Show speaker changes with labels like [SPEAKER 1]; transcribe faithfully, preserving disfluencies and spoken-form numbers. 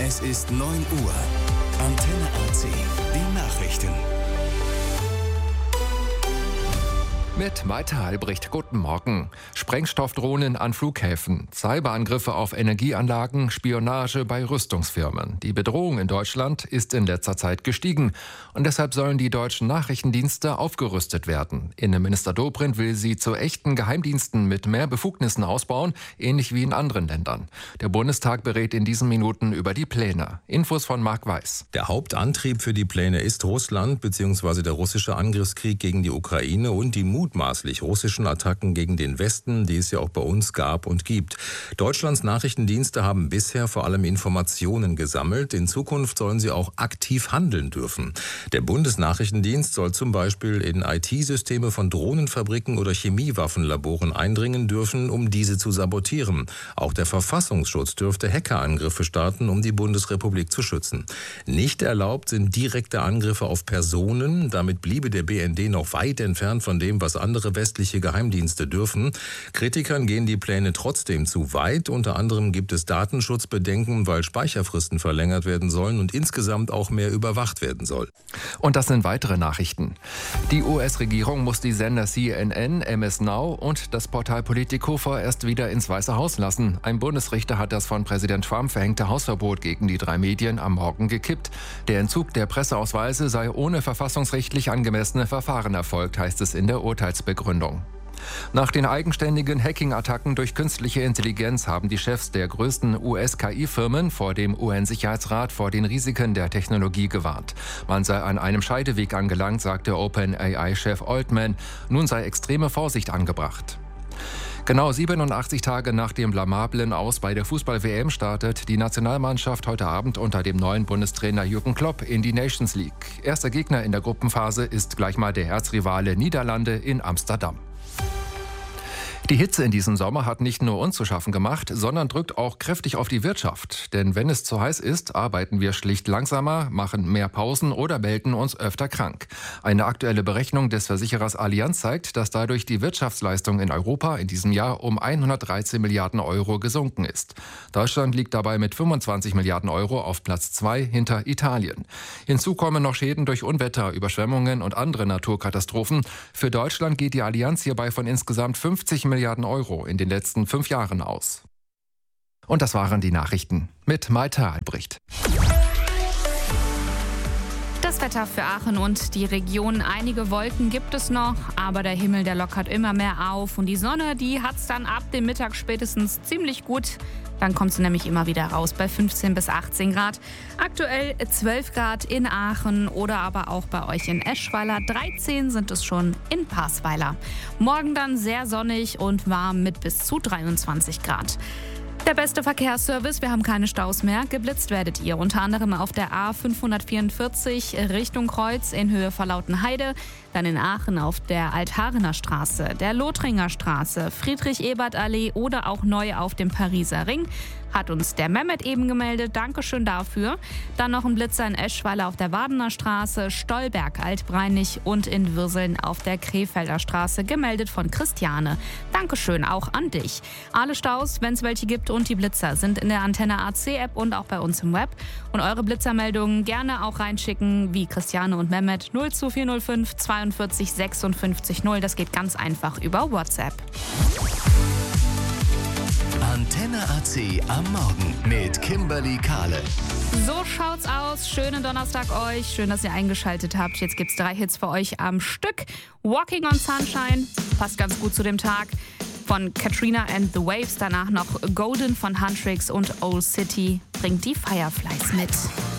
[SPEAKER 1] Es ist neun Uhr. Antenne A C, die Nachrichten.
[SPEAKER 2] Mit Maite Albrecht, guten Morgen. Sprengstoffdrohnen an Flughäfen, Cyberangriffe auf Energieanlagen, Spionage bei Rüstungsfirmen. Die Bedrohung in Deutschland ist in letzter Zeit gestiegen. Und deshalb sollen die deutschen Nachrichtendienste aufgerüstet werden. Innenminister Dobrindt will sie zu echten Geheimdiensten mit mehr Befugnissen ausbauen, ähnlich wie in anderen Ländern. Der Bundestag berät in diesen Minuten über die Pläne. Infos von Marc Weiß.
[SPEAKER 3] Der Hauptantrieb für die Pläne ist Russland bzw. der russische Angriffskrieg gegen die Ukraine und die mutmaßlich russischen Attacken gegen den Westen, die es ja auch bei uns gab und gibt. Deutschlands Nachrichtendienste haben bisher vor allem Informationen gesammelt. In Zukunft sollen sie auch aktiv handeln dürfen. Der Bundesnachrichtendienst soll zum Beispiel in I T-Systeme von Drohnenfabriken oder Chemiewaffenlaboren eindringen dürfen, um diese zu sabotieren. Auch der Verfassungsschutz dürfte Hackerangriffe starten, um die Bundesrepublik zu schützen. Nicht erlaubt sind direkte Angriffe auf Personen. Damit bliebe der B N D noch weit entfernt von dem, was andere westliche Geheimdienste dürfen. Kritikern gehen die Pläne trotzdem zu weit. Unter anderem gibt es Datenschutzbedenken, weil Speicherfristen verlängert werden sollen und insgesamt auch mehr überwacht werden soll.
[SPEAKER 2] Und das sind weitere Nachrichten. Die U S-Regierung muss die Sender C N N, M S Now und das Portal Politico vorerst wieder ins Weiße Haus lassen. Ein Bundesrichter hat das von Präsident Trump verhängte Hausverbot gegen die drei Medien am Morgen gekippt. Der Entzug der Presseausweise sei ohne verfassungsrechtlich angemessene Verfahren erfolgt, heißt es in der Urteilsbegründung. Nach den eigenständigen Hacking-Attacken durch künstliche Intelligenz haben die Chefs der größten U S-K I-Firmen vor dem U N-Sicherheitsrat vor den Risiken der Technologie gewarnt. Man sei an einem Scheideweg angelangt, sagte OpenAI-Chef Altman. Nun sei extreme Vorsicht angebracht. Genau siebenundachtzig Tage nach dem blamablen Aus bei der Fußball-W M startet die Nationalmannschaft heute Abend unter dem neuen Bundestrainer Jürgen Klopp in die Nations League. Erster Gegner in der Gruppenphase ist gleich mal der Erzrivale Niederlande in Amsterdam. Die Hitze in diesem Sommer hat nicht nur uns zu schaffen gemacht, sondern drückt auch kräftig auf die Wirtschaft. Denn wenn es zu heiß ist, arbeiten wir schlicht langsamer, machen mehr Pausen oder melden uns öfter krank. Eine aktuelle Berechnung des Versicherers Allianz zeigt, dass dadurch die Wirtschaftsleistung in Europa in diesem Jahr um hundertdreizehn Milliarden Euro gesunken ist. Deutschland liegt dabei mit fünfundzwanzig Milliarden Euro auf Platz zwei hinter Italien. Hinzu kommen noch Schäden durch Unwetter, Überschwemmungen und andere Naturkatastrophen. Für Deutschland geht die Allianz hierbei von insgesamt fünfzig Milliarden Euro in den letzten fünf Jahren aus. Und das waren die Nachrichten mit Maite Albrecht.
[SPEAKER 4] Das Wetter für Aachen und die Region. Einige Wolken gibt es noch, aber der Himmel, der lockert immer mehr auf. Und die Sonne, die hat es dann ab dem Mittag spätestens ziemlich gut. Dann kommt sie nämlich immer wieder raus bei fünfzehn bis achtzehn Grad. Aktuell zwölf Grad in Aachen oder aber auch bei euch in Eschweiler. dreizehn sind es schon in Pasweiler. Morgen dann sehr sonnig und warm mit bis zu dreiundzwanzig Grad. Der beste Verkehrsservice, wir haben keine Staus mehr. Geblitzt werdet ihr unter anderem auf der A fünfhundertvierundvierzig Richtung Kreuz in Höhe vor Lautenheide, dann in Aachen auf der Altharener Straße, der Lothringer Straße, Friedrich-Ebert-Allee oder auch neu auf dem Pariser Ring. Hat uns der Mehmet eben gemeldet. Dankeschön dafür. Dann noch ein Blitzer in Eschweiler auf der Wadener Straße, Stolberg, Altbreinig und in Würseln auf der Krefelder Straße, gemeldet von Christiane. Dankeschön auch an dich. Alle Staus, wenn es welche gibt und die Blitzer, sind in der Antenne A C App und auch bei uns im Web. Und eure Blitzermeldungen gerne auch reinschicken, wie Christiane und Mehmet, null zwei vier null fünf zweiundvierzig sechsundfünfzig null. Das geht ganz einfach über WhatsApp.
[SPEAKER 1] Antenne A C am Morgen mit Kimberly Kahle.
[SPEAKER 4] So schaut's aus. Schönen Donnerstag euch. Schön, dass ihr eingeschaltet habt. Jetzt gibt's drei Hits für euch am Stück. Walking on Sunshine passt ganz gut zu dem Tag. Von Katrina and the Waves. Danach noch Golden von Huntrix und Old City bringt die Fireflies mit.